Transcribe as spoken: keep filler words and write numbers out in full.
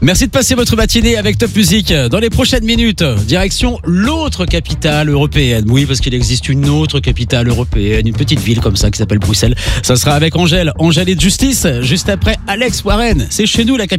Merci de passer votre matinée avec Top Music. Dans les prochaines minutes, direction l'autre capitale européenne. Oui, parce qu'il existe une autre capitale européenne, une petite ville comme ça qui s'appelle Bruxelles. Ça sera avec Angèle. Angèle et Justice, juste après Alex Warren. C'est chez nous la capitale.